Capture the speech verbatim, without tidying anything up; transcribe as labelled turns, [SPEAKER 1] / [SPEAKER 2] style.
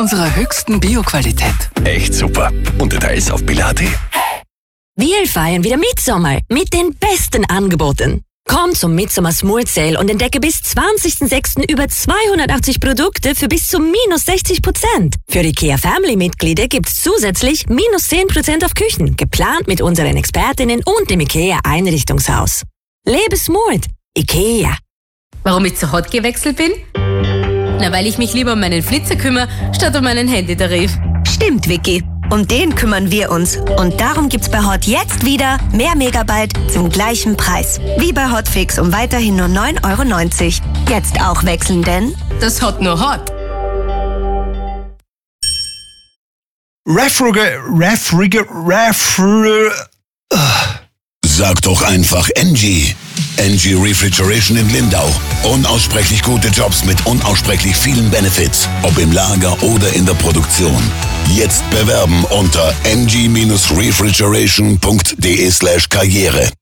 [SPEAKER 1] unserer höchsten Bioqualität.
[SPEAKER 2] Echt super. Und Details auf billa punkt a t.
[SPEAKER 3] Wir feiern wieder Mitsommer mit den besten Angeboten. Komm zum Mitsommer Smooth Sale und entdecke bis zwanzigsten sechsten über zweihundertachtzig Produkte für bis zu minus sechzig Prozent. Für IKEA Family-Mitglieder gibt's zusätzlich minus zehn Prozent auf Küchen, geplant mit unseren Expertinnen und dem IKEA Einrichtungshaus. Lebe smooth. IKEA.
[SPEAKER 4] Warum ich zu Hot gewechselt bin? Na, weil ich mich lieber um meinen Flitzer kümmere, statt um meinen Handytarif.
[SPEAKER 5] Stimmt, Vicky. Um den kümmern wir uns. Und darum gibt's bei Hot jetzt wieder mehr Megabyte zum gleichen Preis. Wie bei Hotfix um weiterhin nur neun Euro neunzig. Jetzt auch wechseln, denn
[SPEAKER 4] Das Hot nur Hot.
[SPEAKER 6] Refriger... Refriger... Refriger...
[SPEAKER 7] Sag doch einfach Engie. Engie Refrigeration in Lindau. Unaussprechlich gute Jobs mit unaussprechlich vielen Benefits. Ob im Lager oder in der Produktion. Jetzt bewerben unter engie refrigeration punkt de slash karriere.